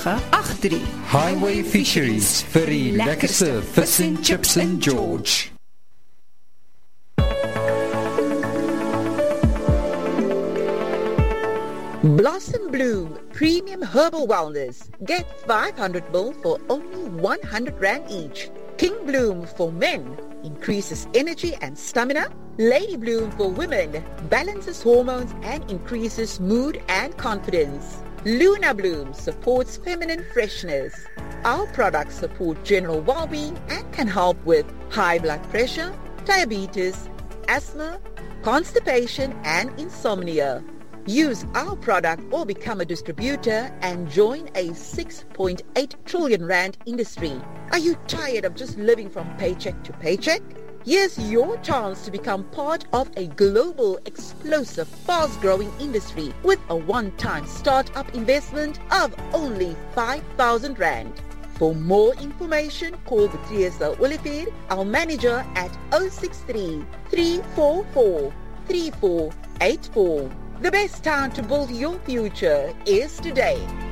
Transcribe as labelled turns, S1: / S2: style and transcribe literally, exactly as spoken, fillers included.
S1: nege agt drie.
S2: Highway Fisheries vir die lekkerste vis en chips in George.
S3: Blossom Bloom Premium Herbal Wellness. Get five hundred mil for only one hundred rand each. King Bloom for men increases energy and stamina. Lady Bloom for women balances hormones and increases mood and confidence. Luna Bloom supports feminine freshness. Our products support general well-being and can help with high blood pressure, diabetes, asthma, constipation and insomnia. Use our product or become a distributor and join a six point eight trillion rand industry. Are you tired of just living from paycheck to paycheck? Here's your chance to become part of a global, explosive, fast-growing industry with a one-time start-up investment of only five thousand rand. For more information, call Beatrice Olivier, our manager at zero six three, three four four, three four eight four. The best time to build your future is today.